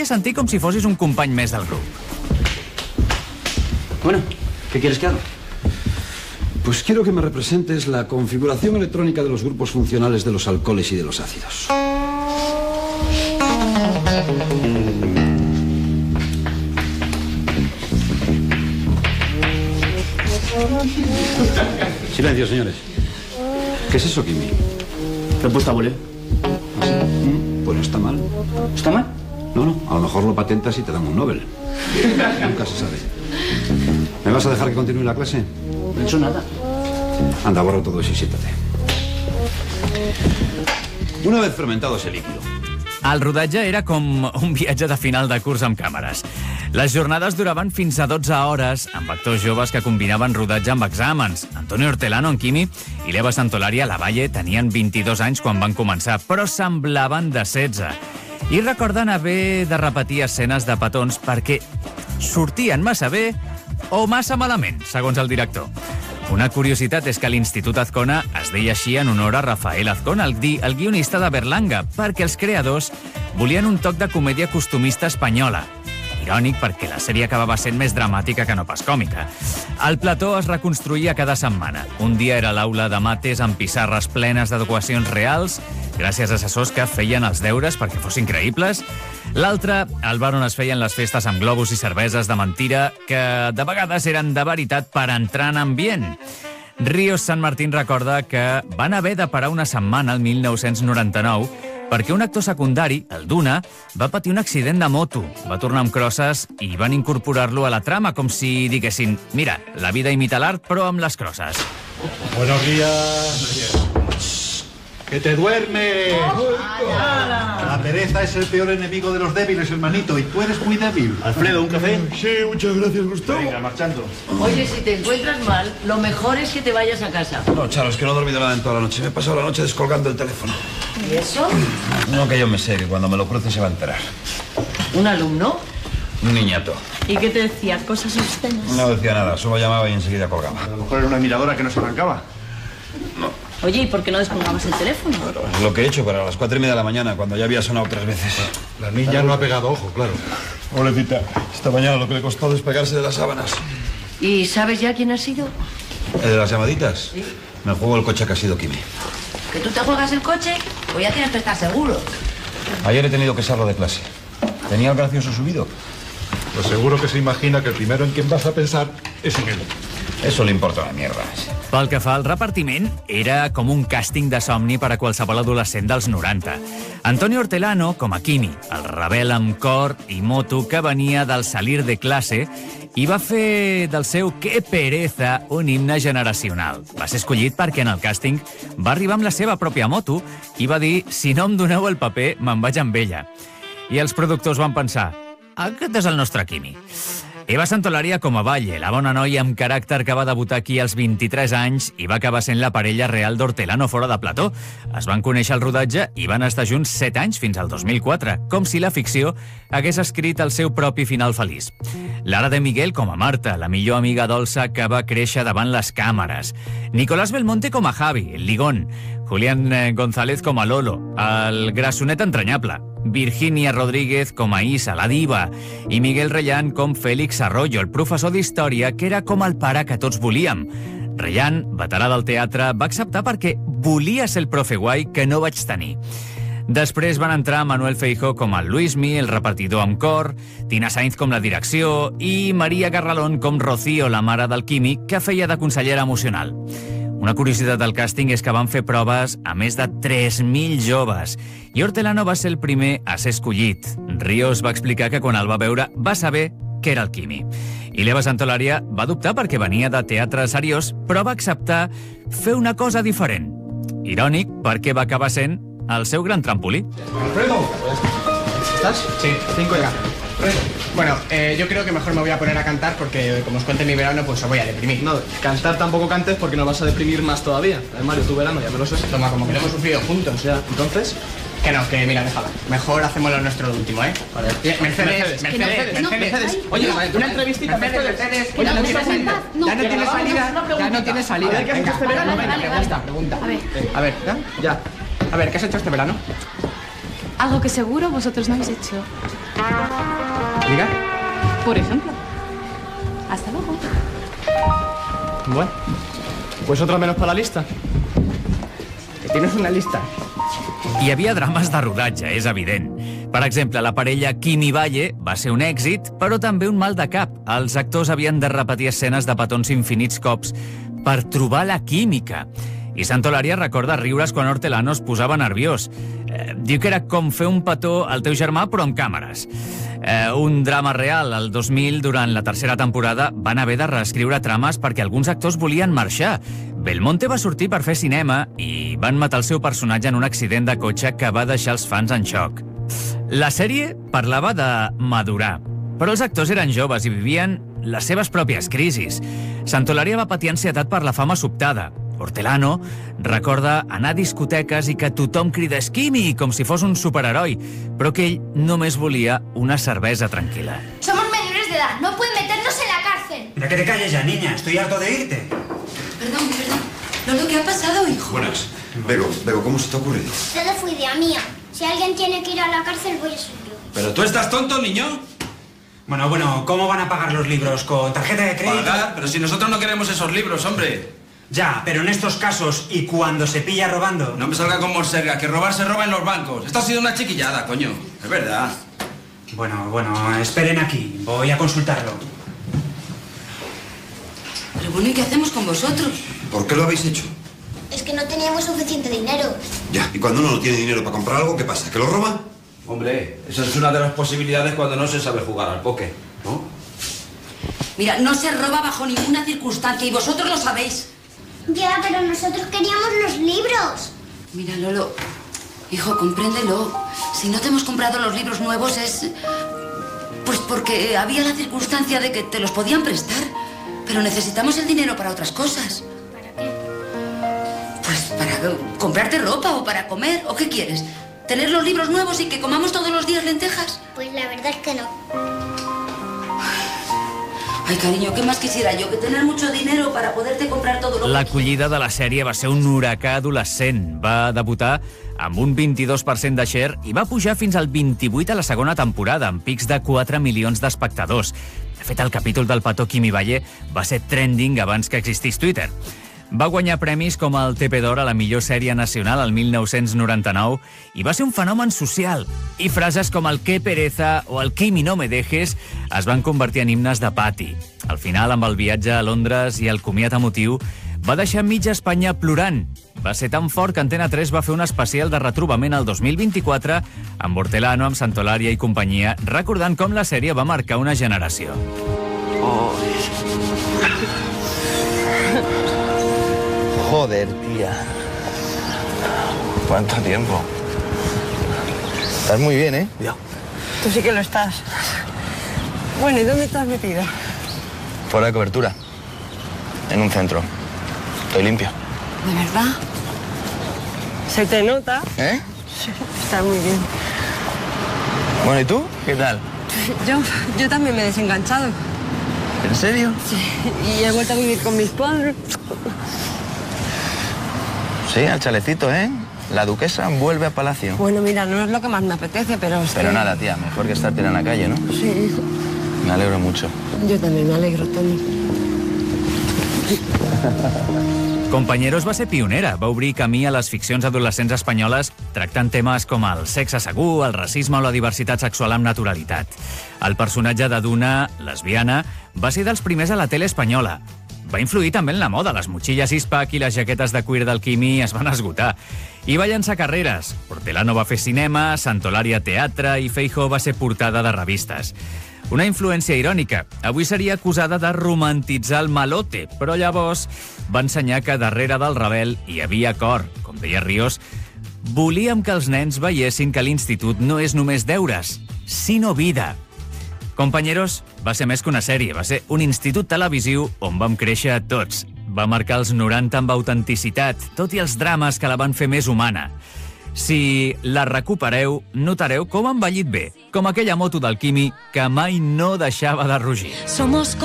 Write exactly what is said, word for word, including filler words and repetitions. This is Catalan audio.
feia sentir com si fossis un company més del grup. Bueno, ¿qué quieres que haga? Pues quiero que me representes la configuración electrónica de los grupos funcionales de los alcoholes y de los ácidos. Silencio, señores. ¿Qué es eso, Kimi? Respuesta volé. ¿Ah, sí? Mm, Pues no está mal. ¿Está mal? No, no, a lo mejor lo patentas y te dan un Nobel. Nunca se sabe. ¿Me vas a dejar que continúe la clase? No he hecho nada. Anda, borra todo eso y siéntate. Una vez fermentado ese líquido. El rodatge era com un viatge de final de curs amb càmeres. Les jornades duraven fins a dotze hores, amb actors joves que combinaven rodatge amb exàmens. Antonio Hortelano, en Kimi, i l'Eva Santolari a la Valle tenien vint-i-dos anys quan van començar, però semblaven de setze. I recorden haver de repetir escenes de petons perquè sortien massa bé o massa malament, segons el director. Una curiositat és que l'Institut Azcona es deia així en honor a Rafael Azcona, el, gui el guionista de Berlanga, perquè els creadors volien un toc de comèdia costumista espanyola. Irònic perquè la sèrie acabava sent més dramàtica que no pas còmica. El plató es reconstruïa cada setmana. Un dia era l'aula de mates amb pissarres plenes d'adequacions reals, gràcies a assessors que feien els deures perquè fossin creïbles. L'altre, el bar on es feien les festes amb globus i cerveses de mentira, que de vegades eren de veritat per entrar en ambient. Ríos San Martín recorda que van haver de parar una setmana, el mil nou-cents noranta-nou, perquè un actor secundari, el Duna, va patir un accident de moto. Va tornar amb crosses i van incorporar-lo a la trama, com si diguessin, mira, la vida imita l'art, però amb les crosses. Buenos días. ¡Que te duermes! La pereza es el peor enemigo de los débiles, hermanito, y tú eres muy débil. Alfredo, ¿un café? Sí, muchas gracias, Gustavo. Venga, marchando. Oye, si te encuentras mal, lo mejor es que te vayas a casa. No, Charo, es que no he dormido nada en toda la noche. Me he pasado la noche descolgando el teléfono. ¿Y eso? No, que yo me sé, que cuando me lo cruce se va a enterar. ¿Un alumno? Un niñato. ¿Y qué te decía? ¿Cosas obscenas? No decía nada, solo llamaba y enseguida colgaba. A lo mejor era una miradora que no se arrancaba. Oye, ¿y por qué no descolgabas el teléfono? Bueno, es lo que he hecho, pero a las cuatro y media de la mañana, cuando ya había sonado tres veces. La niña no ha pegado ojo, claro. Pobrecita, esta mañana lo que le costó despegarse de las sábanas. ¿Y sabes ya quién ha sido? ¿El de las llamaditas? Sí. Me juego el coche que ha sido Kimi. ¿Que tú te juegas el coche? Pues ya tienes que estar seguro. Ayer he tenido que salgo de clase. ¿Tenía el gracioso subido? Pues seguro que se imagina que el primero en quien vas a pensar es en él. Eso le importa una mierda. Pel que fa al repartiment, era com un càsting de somni per a qualsevol adolescent dels noranta. Antonio Hortelano, com a Kimi, el rebel amb cor i moto que venia del salir de classe, i va fer del seu Que pereza un himne generacional. Va ser escollit perquè en el càsting va arribar amb la seva pròpia moto i va dir, si no em doneu el paper, me'n vaig amb ella. I els productors van pensar, aquest és el nostre Kimi. Eva Santolari com a Valle, la bona noia amb caràcter que va debutar aquí als vint-i-tres anys i va acabar sent la parella real d'Hortelano fora de plató. Es van conèixer al rodatge i van estar junts set anys fins al dos mil quatre, com si la ficció hagués escrit el seu propi final feliç. Lara de Miguel com a Marta, la millor amiga dolça que va créixer davant les càmeres. Nicolás Belmonte com a Javi, el ligón. Julián González com a Lolo, el grassonet entranyable. Virginia Rodríguez com a Isa, la diva, i Miguel Reyán com Félix Arroyo, el professor d'història, que era com el pare que tots volíem. Reyán, veterà del teatre, va acceptar perquè volia ser el profe guai que no vaig tenir. Després van entrar Manuel Feijó com el Luismi, el repartidor amb cor, Tina Sainz com la direcció i Maria Garralón com Rocío, la mare del Kimi, que feia de consellera emocional. Una curiositat del càsting és que van fer proves a més de tres mil joves i Hortelano va ser el primer a ser escollit. Ríos va explicar que quan el va veure va saber que era el Kimi. I l'Eva Santolari va dubtar perquè venia de teatre seriós, però va acceptar fer una cosa diferent. Irònic perquè va acabar sent el seu gran trampolí. Alfredo, ¿estás? Sí, cinco ya. Bueno, eh, yo creo que mejor me voy a poner a cantar porque como os cuente mi verano, pues os voy a deprimir. No, cantar tampoco cantes porque nos vas a deprimir más todavía. Además, Mario, tu verano, ya me lo sé. Toma, como que lo hemos sufrido juntos. Ya, entonces... Que no, que mira, déjala. Mejor hacemos lo nuestro lo último, ¿eh? Vale. Mercedes, Mercedes, Mercedes, no, Mercedes. Mercedes. Oye, Mercedes, una entrevistita, Mercedes, Mercedes. Oye, Ya no no, tiene no, salida. no, Ya no que tiene la salida. vamos, una Ya no tiene salida. A ver, ¿qué has hecho este verano? Venga, Vale, ya vale, está, vale. pregunta. A ver. A ver, ¿ya? Ya. A ver, ¿qué has hecho este verano? Algo que seguro vosotros no habéis hecho. ¿Diga? Por ejemplo. Hasta luego. Bueno, pues otro menos para la lista. Que tienes una lista. Hi havia drames de rodatge, és evident. Per exemple, la parella Quim i Valle va ser un èxit, però també un mal de cap. Els actors havien de repetir escenes de petons infinits cops per trobar la química. I Santolària recorda riures quan Hortelano es posava nerviós. Eh, diu que era com fer un petó al teu germà, però amb càmeres. Eh, un drama real. El dos mil, durant la tercera temporada, van haver de reescriure trames perquè alguns actors volien marxar. Belmonte va sortir per fer cinema i van matar el seu personatge en un accident de cotxe que va deixar els fans en xoc. La sèrie parlava de madurar, però els actors eren joves i vivien les seves pròpies crisis. Santolària va patir ansietat per la fama sobtada. Hortelano recorda anar a discoteques i que tothom cridés Quimi com si fos un superheroi, però que ell només volia una cervesa tranquil·la. Somos menores de edad, no pueden meternos en la cárcel. Mira que te calles ya, niña, estoy harto de irte. Perdón, perdón. Lolo, ¿qué ha pasado, hijo? Buenas. Bego, Bego, ¿cómo se te ha ocurrido? Todo fue idea mía. Si alguien tiene que ir a la cárcel, voy a ser yo. ¿Pero tú estás tonto, niño? Bueno, bueno, ¿cómo van a pagar los libros? ¿Con tarjeta de crédito? Pagar, pero si nosotros no queremos esos libros, hombre. Ya, pero en estos casos, ¿y cuando se pilla robando? No me salga con morserga, que robar se roba en los bancos. Esto ha sido una chiquillada, coño. Es verdad. Bueno, bueno, esperen aquí. Voy a consultarlo. Pero bueno, ¿y qué hacemos con vosotros? ¿Por qué lo habéis hecho? Es que no teníamos suficiente dinero. Ya, y cuando uno no tiene dinero para comprar algo, ¿qué pasa? ¿Que lo roba? Hombre, esa es una de las posibilidades cuando no se sabe jugar al póker, ¿no? Mira, no se roba bajo ninguna circunstancia y vosotros lo sabéis. Ya, pero nosotros queríamos los libros. Mira, Lolo, hijo, compréndelo. Si no te hemos comprado los libros nuevos es... pues porque había la circunstancia de que te los podían prestar. Pero necesitamos el dinero para otras cosas. ¿Para qué? Pues para comprarte ropa o para comer. ¿O qué quieres? ¿Tener los libros nuevos y que comamos todos los días lentejas? Pues la verdad es que no. Ai, carinyo, què més quisiera jo? Que tener mucho dinero para poderte comprar todo lo que... L'acollida de la sèrie va ser un huracà adolescent. Va debutar amb un vint-i-dos per cent de share i va pujar fins al vint-i-vuit a la segona temporada, amb pics de quatre milions d'espectadors. De fet, el capítol del petó Quim i Valle va ser trending abans que existís Twitter. Va guanyar premis com el T P d'Or a la millor sèrie nacional el mil nou-cents noranta-nou i va ser un fenomen social. I frases com el «Qué pereza» o el «Quimi, no me dejes» es van convertir en himnes de pati. Al final, amb el viatge a Londres i el comiat emotiu, va deixar mitja Espanya plorant. Va ser tan fort que Antena tres va fer un especial de retrobament el dos mil vint-i-quatre amb Hortelano, amb Santolària i companyia, recordant com la sèrie va marcar una generació. Oh. Joder, tía. ¿Cuánto tiempo? Estás muy bien, ¿eh? Ya. Tú sí que lo estás. Bueno, ¿y dónde estás metido? Fuera de cobertura. En un centro. Estoy limpio. ¿De verdad? Se te nota. ¿Eh? Sí, estás muy bien. Bueno, ¿y tú? ¿Qué tal? Yo, yo también me he desenganchado. ¿En serio? Sí, y he vuelto a vivir con mis padres. Sí, al chalecito, ¿eh? La duquesa vuelve a palacio. Bueno, mira, no es lo que más me apetece, pero es Pero que... nada, tía, mejor que estar tirada en la calle, ¿no? Sí, hijo. Me alegro mucho. Yo también me alegro, Toni. Companyeros va ser pionera. Va obrir camí a les ficcions adolescents espanyoles tractant temes com el sexe segur, el racisme o la diversitat sexual amb naturalitat. El personatge de Duna, lesbiana, va ser dels primers a la tele espanyola. Va influir també en la moda. Les motxilles six-pack i les jaquetes de cuir del Quimi es van esgotar. I va llançar carreres. Hortelano va fer cinema, Santolària teatre i Feijóo va ser portada de revistes. Una influència irònica. Avui seria acusada de romantitzar el malote, però llavors va ensenyar que darrere del rebel hi havia cor. Com deia Ríos, volíem que els nens veiessin que l'institut no és només deures, sinó vida. Companyeros va ser més que una sèrie, va ser un institut televisiu on vam créixer tots. Va marcar els noranta amb autenticitat, tot i els drames que la van fer més humana. Si la recupereu, notareu com ha envellit bé, com aquella moto del Quimi que mai no deixava de rugir. Somos